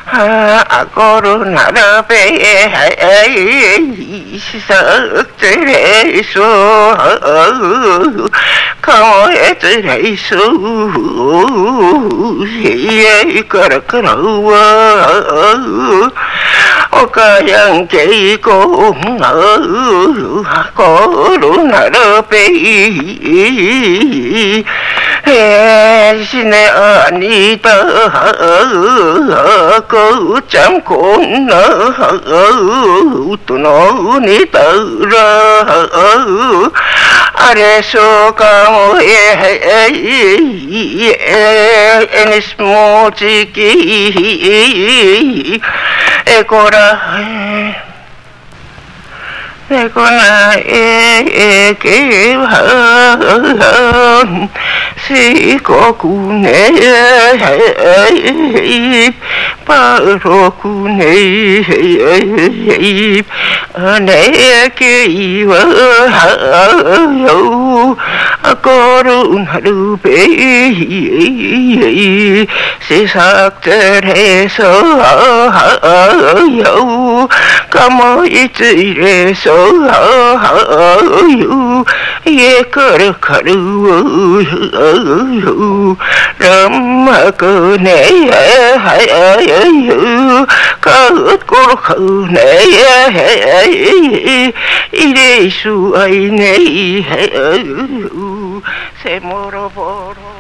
코로나베 석들에서 강화들에서 거라거라워 오가양제고 코로나베 신의 아니다 참 나 또 너니 따라 아래서 강호에 에니스 모지기 에고라 나에게 한 시고구네 바로 구네 내게 이와요 거룩하루 베이 세상들에서 까마이들에서 예 거룩하루 람마그네 거룩하네 이래수 아이네 세모로 보러